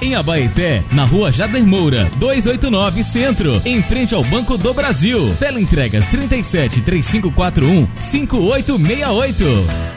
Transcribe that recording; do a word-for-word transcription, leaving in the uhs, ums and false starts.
em Abaeté, na rua Jader Moura, duzentos e oitenta e nove Centro, em frente ao Banco do Brasil. Teleentregas trinta e sete, três cinco quatro um, cinco oito seis oito.